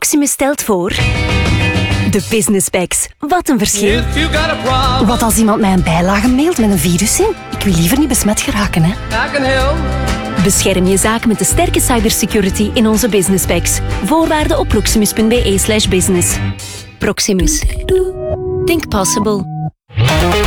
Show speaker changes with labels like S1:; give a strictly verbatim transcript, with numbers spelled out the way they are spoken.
S1: Proximus stelt voor... De Business Packs. Wat een verschil. Wat als iemand mij een bijlage mailt met een virus in? Ik wil liever niet besmet geraken, hè. Bescherm je zaak met de sterke cybersecurity in onze Business Packs. Voorwaarden op proximus.be slash business. Proximus. Think possible.